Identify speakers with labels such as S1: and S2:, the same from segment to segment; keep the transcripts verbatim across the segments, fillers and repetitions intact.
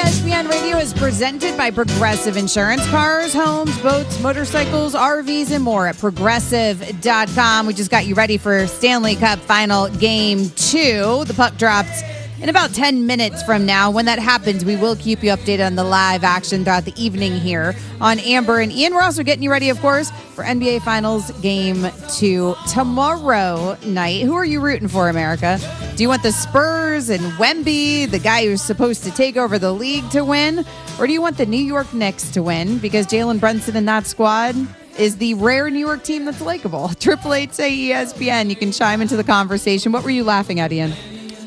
S1: S P N Radio is presented by Progressive Insurance. Cars, homes, boats, motorcycles, R Vs, and more at progressive dot com. We just got you ready for Stanley Cup Final Game two. The puck drops in about ten minutes from now. When that happens, we will keep you updated on the live action throughout the evening here on Amber and Ian. We're also getting you ready, of course, for N B A Finals Game two tomorrow night. Who are you rooting for, America? Do you want the Spurs and Wemby, the guy who's supposed to take over the league, to win? Or do you want the New York Knicks to win? Because Jalen Brunson and that squad is the rare New York team that's likable. Triple eight say E S P N. You can chime into the conversation. What were you laughing at, Ian?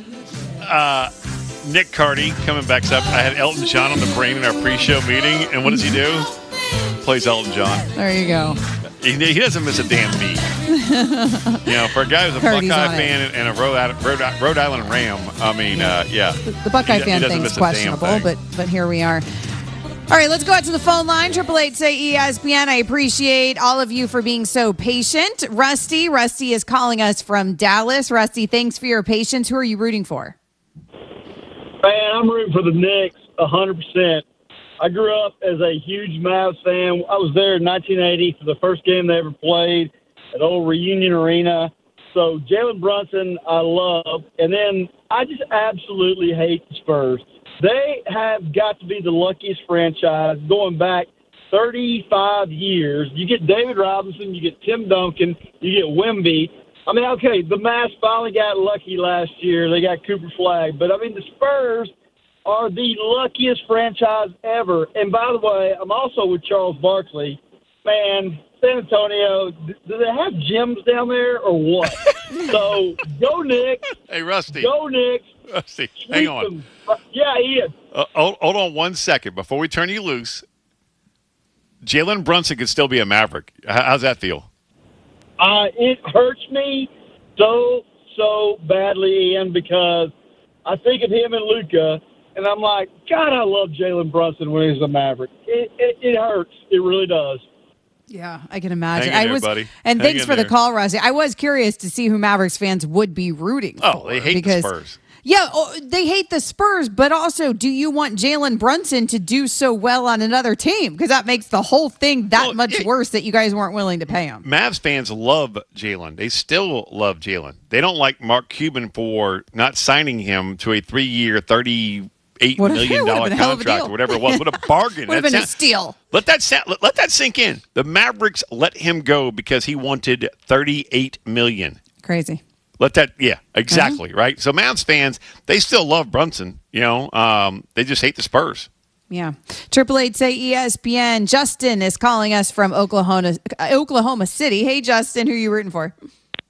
S2: Uh, Nick Cardy coming back up. I had Elton John on the brain in our pre-show meeting, and what does he do? Plays Elton John.
S1: There you go.
S2: He, he doesn't miss a damn beat. You know, for a guy who's a
S1: Cardy's
S2: Buckeye fan and a Rhode Island, Rhode, Rhode Island Ram, I mean, uh, yeah.
S1: The, the Buckeye
S2: he,
S1: fan
S2: he
S1: thing's questionable, but but here we are. All right, let's go out to the phone line. Triple eight say E S P N. I appreciate all of you for being so patient. Rusty, Rusty is calling us from Dallas. Rusty, thanks for your patience. Who are you rooting for?
S3: Man, I'm rooting for the Knicks one hundred percent. I grew up as a huge Mavs fan. I was there in nineteen eighty for the first game they ever played at old Reunion Arena. So Jalen Brunson, I love. And then I just absolutely hate the Spurs. They have got to be the luckiest franchise going back thirty-five years. You get David Robinson, you get Tim Duncan, you get Wemby. I mean, okay, the Mavs finally got lucky last year. They got Cooper Flagg. But, I mean, the Spurs are the luckiest franchise ever. And, by the way, I'm also with Charles Barkley. Man, San Antonio, do they have gyms down there or what? So, go Knicks.
S2: Hey, Rusty.
S3: Go Knicks.
S2: Rusty, hang on.
S3: Them. Yeah, Ian.
S2: Uh, hold, hold on one second before we turn you loose. Jalen Brunson could still be a Maverick. How's that feel?
S3: Uh, it hurts me so, so badly, Ian, because I think of him and Luka, and I'm like, God, I love Jalen Brunson when he's a Maverick. It, it, it hurts. It really does.
S1: Yeah, I can imagine.
S2: Hang in
S1: I was,
S2: there, buddy.
S1: And
S2: Hang
S1: thanks
S2: in
S1: for
S2: there.
S1: the call, Rusty. I was curious to see who Mavericks fans would be rooting for.
S2: Oh, they hate
S1: because,
S2: the Spurs.
S1: Yeah, oh, they hate the Spurs, but also, do you want Jalen Brunson to do so well on another team? Because that makes the whole thing that
S2: Well,
S1: much
S2: it-
S1: worse that you guys weren't willing to pay him.
S2: Mavs fans love Jalen. They still love Jalen. They don't like Mark Cuban for not signing him to a three-year, thirty-eight
S1: What a-
S2: million
S1: would've
S2: dollar
S1: been a hell of a
S2: contract
S1: deal.
S2: or whatever it was. What a bargain!
S1: Would have
S2: That
S1: been a
S2: sound-
S1: steal.
S2: Let that sound, let, let that sink in. The Mavericks let him go because he wanted thirty-eight million dollars.
S1: Crazy.
S2: Let that, yeah, exactly,
S1: Mm-hmm.
S2: right? So Mavs fans, they still love Brunson. You know, um, they just hate the Spurs.
S1: Yeah. Triple eight say E S P N. Justin is calling us from Oklahoma, Oklahoma City. Hey, Justin, who are you rooting for?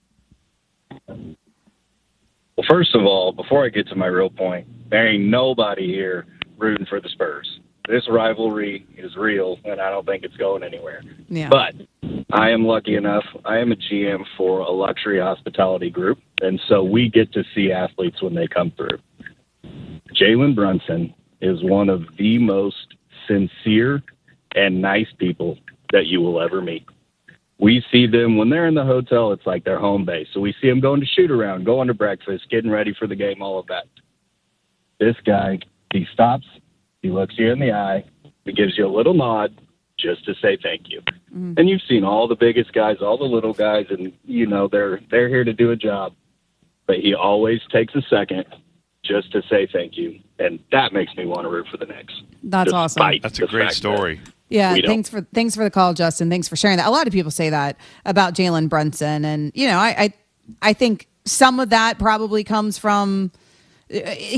S4: Well, first of all, before I get to my real point, there ain't nobody here rooting for the Spurs. This rivalry is real, and I don't think it's going anywhere.
S1: Yeah.
S4: But I am lucky enough. I am a G M for a luxury hospitality group, and so we get to see athletes when they come through. Jalen Brunson is one of the most sincere and nice people that you will ever meet. We see them when they're in the hotel, it's like their home base. So we see them going to shoot around, going to breakfast, getting ready for the game, all of that. This guy, he stops, he looks you in the eye, he gives you a little nod just to say thank you. Mm. And you've seen all the biggest guys, all the little guys, and, you know, they're they're here to do a job. But he always takes a second just to say thank you. And that makes me want to root for the Knicks.
S1: That's awesome.
S2: That's a great story.
S1: Yeah,
S4: We don't.
S1: thanks for thanks for the call, Justin. Thanks for sharing that. A lot of people say that about Jalen Brunson, and you know, I I, I think some of that probably comes from.